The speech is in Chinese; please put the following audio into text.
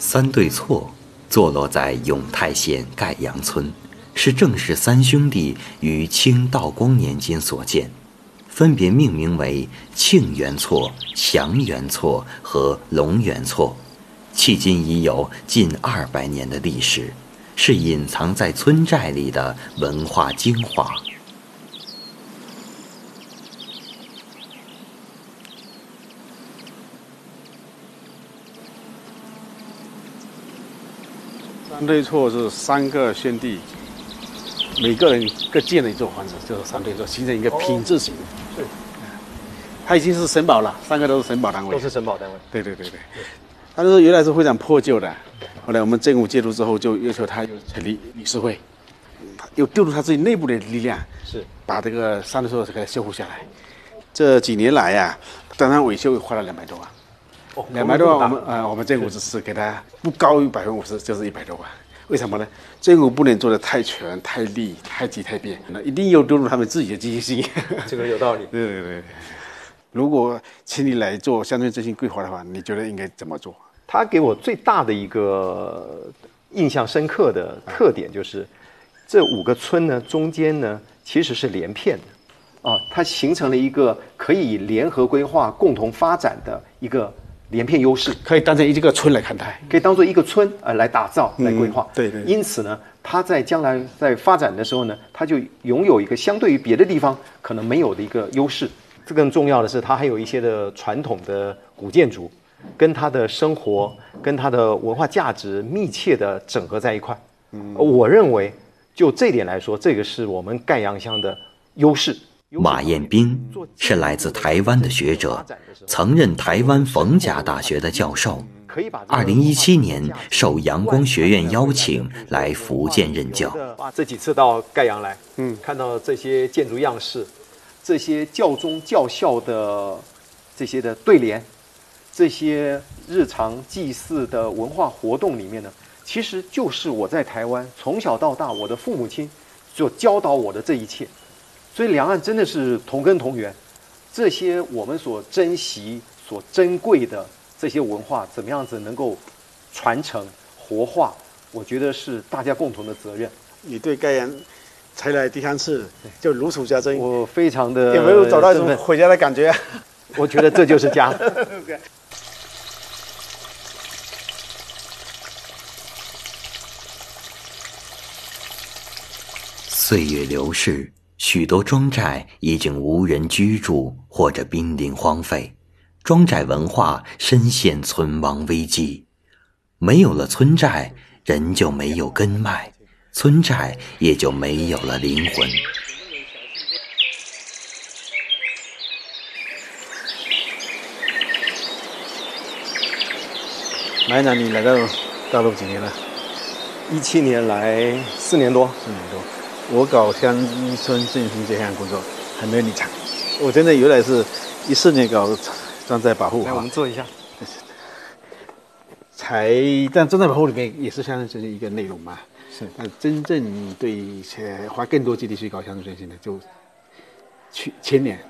三对错坐落在永泰县盖阳村，是郑氏三兄弟于清道光年间所建，分别命名为庆元错、祥元错和龙元错，迄今已有近200年的历史，是隐藏在村寨里的文化精华。 三对错是3个兄弟，每个人各建了一座房子，就是三对错，形成一个品质型。 是， 它已经是省保了，3个都是省保单位。 都是省保单位。 对。但是原来是非常破旧的，后来我们政府介入之后，就要求他又成立理事会，又丢入他自己内部的力量， 是把这个三对错给它修复下来。这几年来呀，单单维修花了200多万。200多万，我们政府只是给他不高于50%，就是100多万。为什么呢？政府不能做的太全、太利、太急、太变，那一定要丢入他们自己的积极性。 这个有道理。 对。如果请你来做乡村振兴规划的话，你觉得应该怎么做？ 他给我最大的一个印象深刻的特点就是，这5个村呢中间呢其实是连片的，它形成了一个可以联合规划、共同发展的一个连片优势， 可以当成一个村来看待， 可以当做一个村来打造、来规划。 对。 因此呢，它在将来在发展的时候呢，它就拥有一个相对于别的地方可能没有的一个优势。这更重要的是，它还有一些的传统的古建筑，跟它的生活、跟它的文化价值密切的整合在一块。我认为就这点来说，这个是我们盖阳乡的优势。 马彦斌是来自台湾的学者，曾任台湾逢甲大学的教授。2017年受阳光学院邀请来福建任教。 这几次到盖阳来，看到这些建筑样式，这些教宗教校的这些的对联，这些日常祭祀的文化活动里面呢，其实就是我在台湾从小到大我的父母亲所教导我的这一切。所以两岸真的是同根同源，这些我们所珍惜、所珍贵的这些文化，怎么样子能够传承、活化，我觉得是大家共同的责任。 你对盖阳才来第3次，就如数家珍， 我非常的有没有找到一种回家的感觉？ 我觉得这就是家。 岁月流逝，许多庄寨已经无人居住或者濒临荒废，庄寨文化深陷存亡危机。没有了村寨，人就没有根脉，村寨也就没有了灵魂。 马院长，你来到大陆几年了 ？17年来4年多。 我搞乡村振兴这项工作还没有你长，我真的原来是14年搞庄寨保护。 来，我们坐一下。 但庄寨保护里面也是乡村振兴一个内容嘛。是。但真正对花更多精力去搞乡村振兴的，就前年